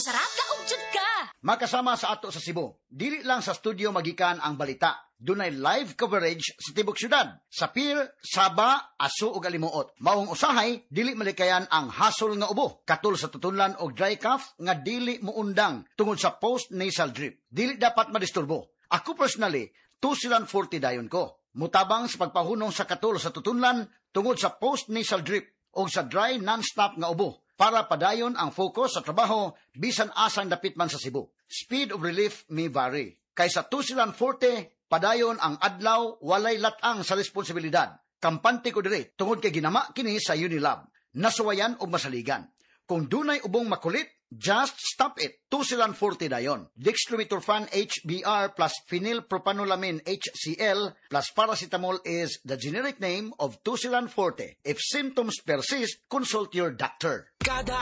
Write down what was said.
sarap, kaugjud ka. Makasama sa ato sa Cebu, dili lang sa studio magikan ang balita. Dunay live coverage sa tibok syudad, sa Pier, Saba, Asu ug Alimuot. Maong usahay, dili malikayan ang hasol nga ubo, katul sa tutunlan og dry cough nga dili muundang tungod sa post-nasal drip. Dili dapat madisturbo. Ako personally, 240 dayon ko. Mutabang sa pagpahunong sa katul sa tutunlan tungod sa post-nasal drip o sa dry non-stop nga ubo para padayon ang focus sa trabaho bisan asang dapit man sa Cebu. Speed of relief may vary. Kaysa 240, padayon ang adlaw walay latang sa responsibilidad. Kampante ko diri tungod kay ginama kini sa Unilab. Nasuwayan o masaligan. Kung dunay ubong makulit, just stop it. 240 dayon. Dextromethorphan HBr plus phenylpropanolamin HCl plus paracetamol is the generic name of 240. If symptoms persist, consult your doctor. Kada